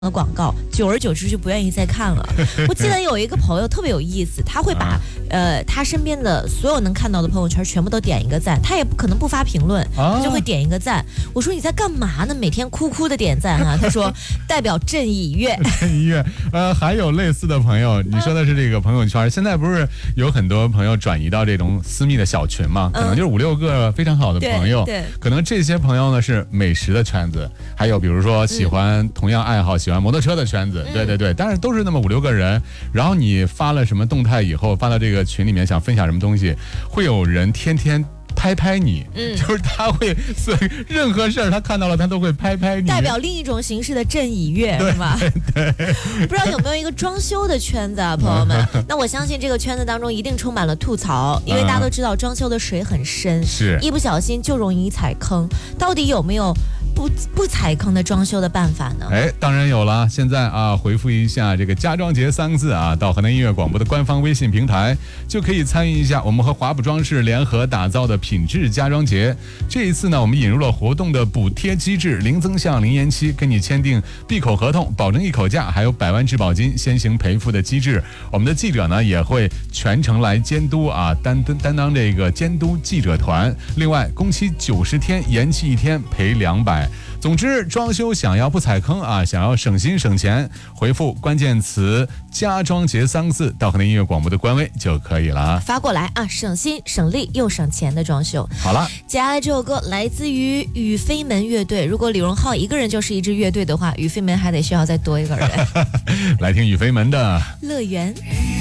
的广告，久而久之就不愿意再看了。我记得有一个朋友特别有意思，他会把他身边的所有能看到的朋友圈全部都点一个赞，他也不可能不发评论，他就会点一个赞。我说你在干嘛呢？每天哭哭的点赞哈。他说代表朕已阅。 朕已阅。还有类似的朋友，你说的是这个朋友圈，现在不是有很多朋友转移到这种私密的小群嘛？可能就是5-6个非常好的朋友， 对， 可能这些朋友呢是美食的圈子，还有比如说喜欢同样爱好喜欢摩托车的圈子，对，当然都是那么5-6个人。然后你发了什么动态以后，发到这个群里面想分享什么东西，会有人天天拍你，就是他会任何事儿他看到了他都会拍你， 代表另一种形式的朕已阅，是吧？ 对， 不知道有没有一个装修的圈子啊，朋友们？那我相信这个圈子当中一定充满了吐槽，因为大家都知道装修的水很深， 是一不小心就容易踩坑。到底有没有不踩坑的装修的办法呢？ 当然有了。现在啊，回复一下这个家装节3个字啊，到河南音乐广播的官方微信平台，就可以参与一下我们和华普装饰联合打造的品质家装节。这一次呢，我们引入了活动的补贴机制，零增项零延期，跟你签订闭口合同，保证一口价，还有100万质保金先行赔付的机制。我们的记者呢也会全程来监督啊，担当这个监督记者团。另外，工期90天，延期1天赔200。总之，装修想要不踩坑啊，想要省心省钱，回复关键词家装节3个字到河南音乐广播的官微就可以了。 发过来啊，省心省力又省钱的装修。 好了， 接下来这首歌来自于雨飞门乐队。如果李荣浩一个人就是一支乐队的话，雨飞门还得需要再多一个人。 来听雨飞门的乐园。